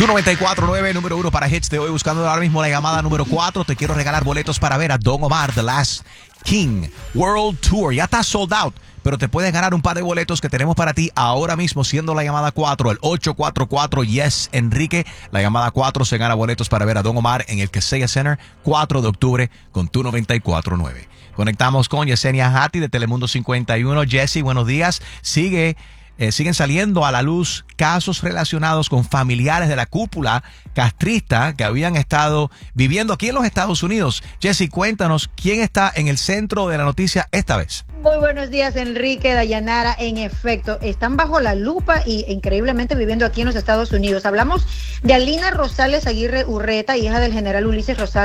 Tu 94.9, número 1 para hits de hoy, buscando ahora mismo la llamada número 4. Te quiero regalar boletos para ver a Don Omar, The Last King World Tour. Ya está sold out, pero te puedes ganar un par de boletos que tenemos para ti ahora mismo, siendo la llamada 4, el 844-YES Enrique. La llamada 4 se gana boletos para ver a Don Omar en el Kaseya Center, 4 de octubre, con tu 94.9. Conectamos con Yesenia Hatti de Telemundo 51. Jessy, buenos días. Siguen saliendo a la luz casos relacionados con familiares de la cúpula castrista que habían estado viviendo aquí en los Estados Unidos. Jessy, cuéntanos quién está en el centro de la noticia esta vez. Muy buenos días, Enrique, Dayanara. En efecto, están bajo la lupa y increíblemente viviendo aquí en los Estados Unidos. Hablamos de Alina Rosales Aguirre Urreta, hija del general Ulises Rosales.